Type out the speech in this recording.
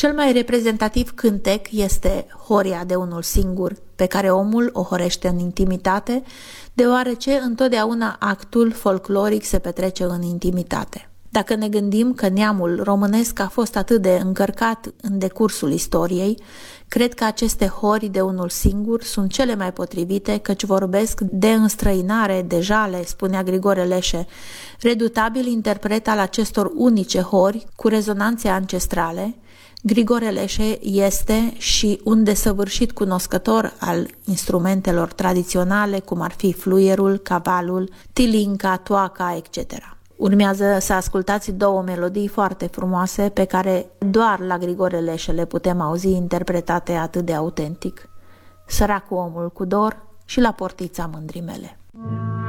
Cel mai reprezentativ cântec este Horia de unul singur, pe care omul o horește în intimitate, deoarece întotdeauna actul folcloric se petrece în intimitate. Dacă ne gândim că neamul românesc a fost atât de încărcat în decursul istoriei, cred că aceste hori de unul singur sunt cele mai potrivite, căci vorbesc de înstrăinare, de jale, spunea Grigore Leșe, redutabil interpret al acestor unice hori cu rezonanțe ancestrale. Grigore Leșe este și un desăvârșit cunoscător al instrumentelor tradiționale, cum ar fi fluierul, cavalul, tilinca, toaca, etc. Urmează să ascultați două melodii foarte frumoase pe care doar la Grigore Leșe le putem auzi interpretate atât de autentic. Săracul omul cu dor și La portița mândrii mele.